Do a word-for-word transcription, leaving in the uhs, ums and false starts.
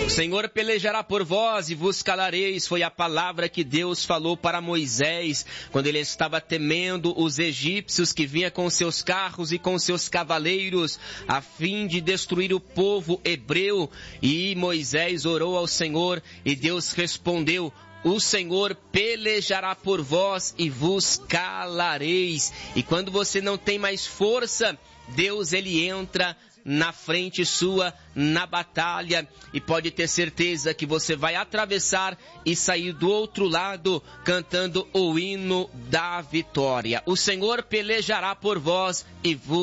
O Senhor pelejará por vós e vos calareis, foi a palavra que Deus falou para Moisés, quando ele estava temendo os egípcios que vinham com seus carros e com seus cavaleiros, a fim de destruir o povo hebreu. E Moisés orou ao Senhor e Deus respondeu: o Senhor pelejará por vós e vos calareis. E quando você não tem mais força, Deus, ele entra na frente sua, na batalha, e pode ter certeza que você vai atravessar e sair do outro lado cantando o hino da vitória. O Senhor pelejará por vós e vos